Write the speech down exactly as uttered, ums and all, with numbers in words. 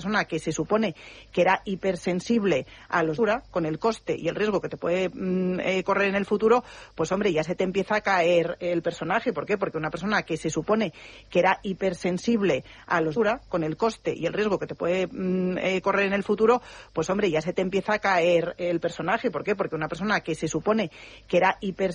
persona que se supone que era hipersensible a los con el coste y el riesgo que te puede mm, eh, correr en el futuro, pues hombre, ya se te empieza a caer el personaje. ¿Por qué? Porque una persona que se supone que era hipersensible a los con el coste y el riesgo que te puede mm, eh, correr en el futuro, pues hombre, ya se te empieza a caer el personaje. ¿Por qué? Porque una persona que se supone que era hipersensible